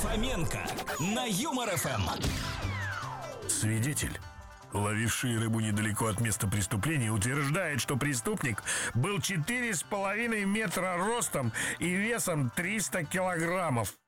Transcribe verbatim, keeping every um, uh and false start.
Фоменко на Юмор эф эм. Свидетель, ловивший рыбу недалеко от места преступления, утверждает, что преступник был четыре с половиной метра ростом и весом триста килограммов.